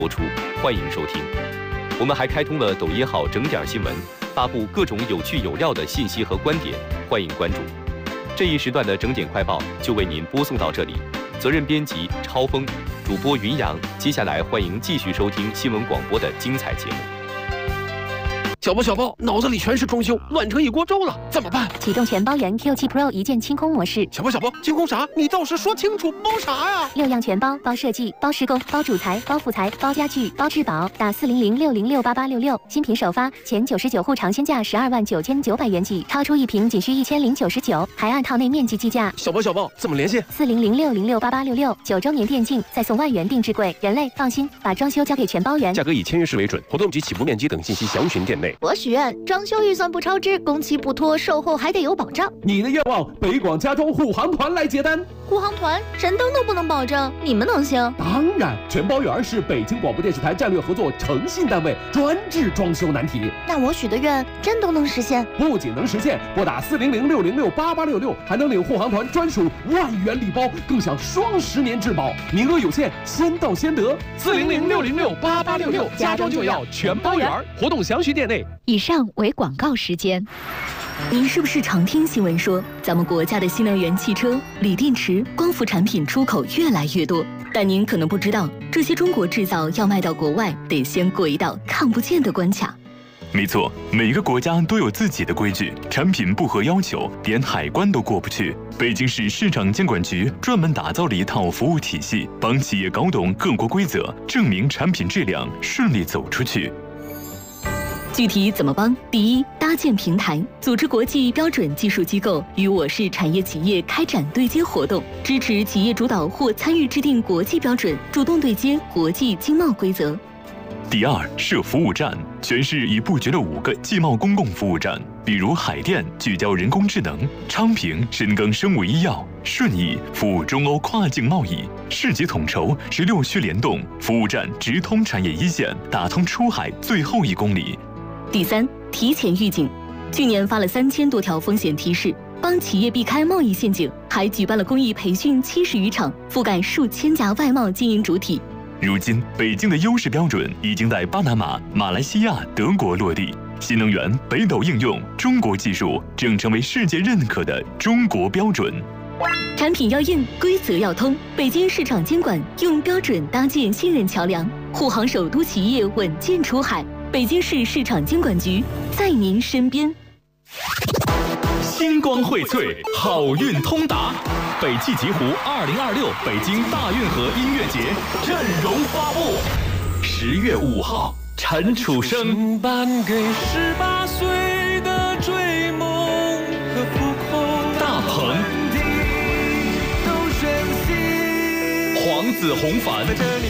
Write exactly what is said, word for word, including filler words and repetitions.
播出，欢迎收听。我们还开通了抖音号整点新闻，发布各种有趣有料的信息和观点，欢迎关注。这一时段的整点快报就为您播送到这里，责任编辑超峰，主播云阳。接下来欢迎继续收听新闻广播的精彩节目。 小包小包，脑子里全是装修，乱成一锅粥了，怎么办？ 启动全包圆 Q 七 Pro 一键清空模式。 小包小包，清空啥？你倒是说清楚，包啥呀？ 六样全包，包设计，包施工，包主材，包副材，包家具，包质保。打四零零六零六八八六六，新品首发，前九十九户尝鲜价十二万九千九百元起，超出一平仅需一千零九十九，还按套内面积计价。 小包小包，怎么联系？ 四零零六零六八八六六，九周年电竞，再送万元定制柜。人类放心，把装修交给全包圆。 价格以签约式为准，活动及起步面积等信息详询店内。 我许愿。装修预算不超支，工期不拖，售后还得有保障。 你的愿望，北广家装护航团来接单。 护航团神灯都不能保证，你们能行？ 当然，全包圆是北京广播电视台战略合作诚信单位，专治装修难题。 那我许的愿真都能实现？ 不仅能实现，拨打四零零六零六八八六六，还能领护航团专属万元礼包，更享双十年质保，名额有限，先到先得。 四零零六零六八八六六，家装就要全包圆，活动详询店内。 以上为广告时间。您是不是常听新闻说，咱们国家的新能源汽车、锂电池、光伏产品出口越来越多？但您可能不知道，这些中国制造要卖到国外，得先过一道看不见的关卡。 没错，每个国家都有自己的规矩，产品不合要求，连海关都过不去。北京市市场监管局专门打造了一套服务体系，帮企业搞懂各国规则，证明产品质量，顺利走出去。 具体怎么帮？第一，搭建平台，组织国际标准技术机构与我市产业企业开展对接活动，支持企业主导或参与制定国际标准，主动对接国际经贸规则。 第二，设服务站，全市已布局了五个技贸公共服务站，比如海淀聚焦人工智能，昌平深耕生物医药，顺义服务中欧跨境贸易，市级统筹十六区联动服务站，直通产业一线，打通出海最后一公里。 第三，提前预警，去年发了三千多条风险提示，帮企业避开贸易陷阱，还举办了公益培训七十余场，覆盖数千家外贸经营主体。 如今，北京的优势标准已经在巴拿马、马来西亚、德国落地，新能源、北斗应用、中国技术正成为世界认可的中国标准。 产品要硬，规则要通。北京市场监管用标准搭建信任桥梁，护航首都企业稳健出海。北京市市场监管局在您身边。 星光荟萃，好运通达。北汽极狐二零二六北京大运河音乐节阵容发布。十月五号，陈楚生。 颁给十八岁的追梦和浮空。 大鹏。 都宣誓。 黄子弘凡。 在这里